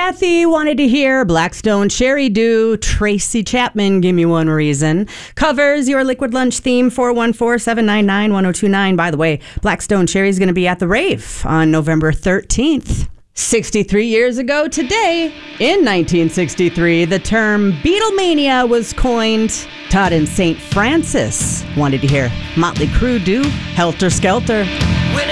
Kathy wanted to hear Blackstone Cherry Do. Tracy Chapman, Give Me One Reason. Covers your Liquid Lunch theme, 414-799-1029. By the way, Blackstone Cherry is going to be at the Rave on November 13th. 63 years ago today, in 1963, the term Beatlemania was coined. Todd and St. Francis wanted to hear Motley Crue do Helter Skelter.